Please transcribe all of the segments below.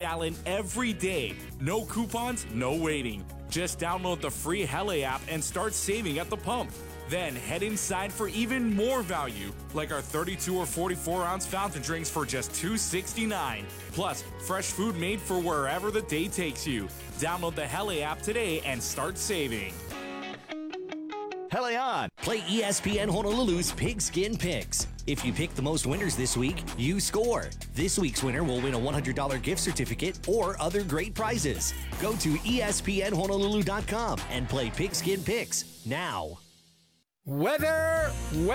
gallon every day. No coupons, no waiting. Just download the free Hele app and start saving at the pump. Then head inside for even more value, like our 32 or 44 ounce fountain drinks for just $2.69. Plus, fresh food made for wherever the day takes you. Download the Hele app today and start saving. Hele on! Play ESPN Honolulu's Pigskin Picks. If you pick the most winners this week, you score. This week's winner will win a $100 gift certificate or other great prizes. Go to ESPNHonolulu.com and play Pigskin Picks now. Weather.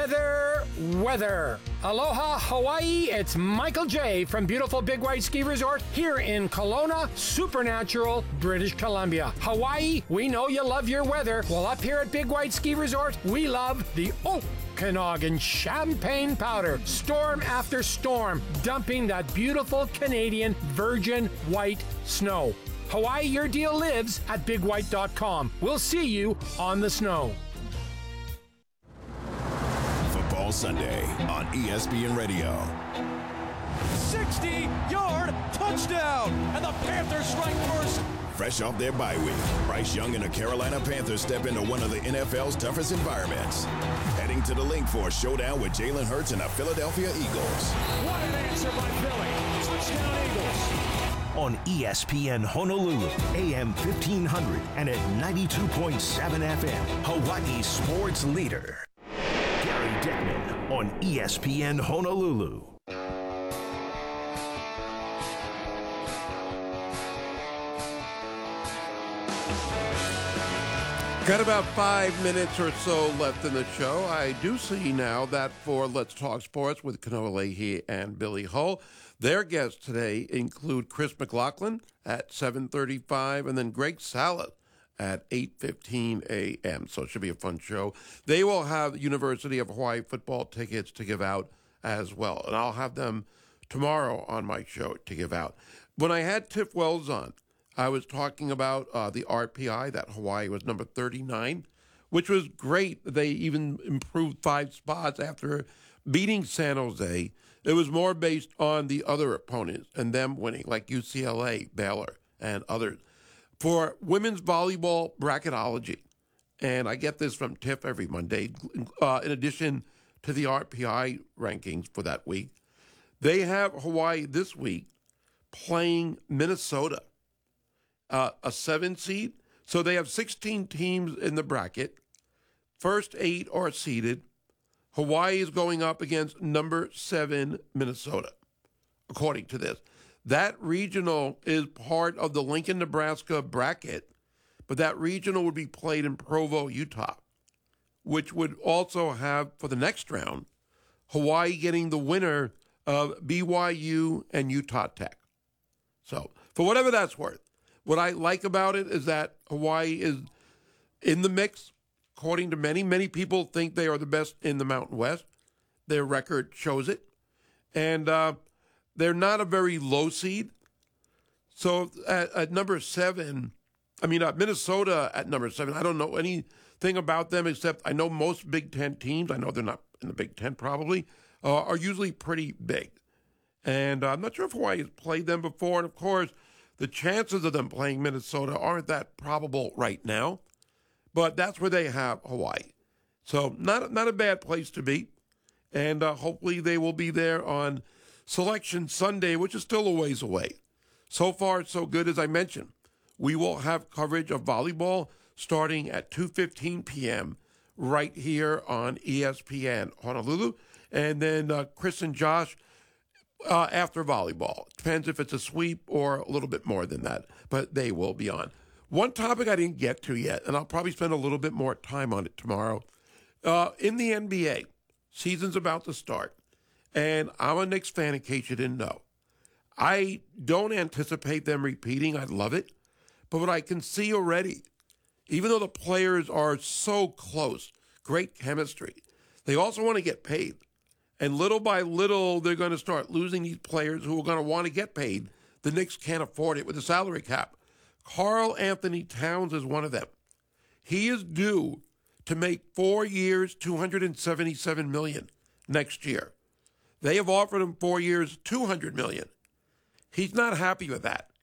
Aloha, Hawaii. It's Michael J. from beautiful Big White Ski Resort here in Kelowna, Supernatural, British Columbia. Hawaii, we know you love your weather. Well, up here at Big White Ski Resort, we love the Okanagan champagne powder. Storm after storm, dumping that beautiful Canadian virgin white snow. Hawaii, your deal lives at bigwhite.com. We'll see you on the snow. Football Sunday on ESPN Radio. 60-yard touchdown, and the Panthers strike first. Fresh off their bye week, Bryce Young and the Carolina Panthers step into one of the NFL's toughest environments. Heading to the link for a showdown with Jalen Hurts and the Philadelphia Eagles. What an answer by Philly. Touchdown Eagles. On ESPN Honolulu, AM 1500 and at 92.7 FM, Hawaii's sports leader. Gary Dickman on ESPN Honolulu. Got about 5 minutes or so left in the show. I do see now that for Let's Talk Sports with Kanoa Leahy and Billy Hull, their guests today include Chris McLaughlin at 7:35 and then Greg Salas at 8:15 a.m. So it should be a fun show. They will have University of Hawaii football tickets to give out as well. And I'll have them tomorrow on my show to give out. When I had Tiff Wells on, I was talking about the RPI, that Hawaii was number 39, which was great. They even improved 5 spots after beating San Jose. It was more based on the other opponents and them winning, like UCLA, Baylor, and others. For women's volleyball bracketology, and I get this from Tiff every Monday, in addition to the RPI rankings for that week, they have Hawaii this week playing Minnesota, a 7 seed. So they have 16 teams in the bracket. First 8 are seeded. Hawaii is going up against number 7 Minnesota, according to this. That regional is part of the Lincoln, Nebraska bracket, but that regional would be played in Provo, Utah, which would also have, for the next round, Hawaii getting the winner of BYU and Utah Tech. So, for whatever that's worth, what I like about it is that Hawaii is in the mix. According to many, many people think they are the best in the Mountain West. Their record shows it. And they're not a very low seed. So at number 7, Minnesota at number 7, I don't know anything about them except I know most Big Ten teams, I know they're not in the Big Ten probably, are usually pretty big. And I'm not sure if Hawaii has played them before. And, of course, the chances of them playing Minnesota aren't that probable right now. But that's where they have Hawaii. So not a bad place to be. And hopefully they will be there on Selection Sunday, which is still a ways away. So far, so good. As I mentioned, we will have coverage of volleyball starting at 2:15 p.m. right here on ESPN Honolulu. And then Chris and Josh after volleyball. Depends if it's a sweep or a little bit more than that, but they will be on. One topic I didn't get to yet, and I'll probably spend a little bit more time on it tomorrow. In the NBA, season's about to start, and I'm a Knicks fan in case you didn't know. I don't anticipate them repeating. I'd love it. But what I can see already, even though the players are so close, great chemistry, they also want to get paid. And little by little, they're going to start losing these players who are going to want to get paid. The Knicks can't afford it with the salary cap. Karl Anthony Towns is one of them. He is due to make 4 years, $277 million next year. They have offered him 4 years, $200 million. He's not happy with that.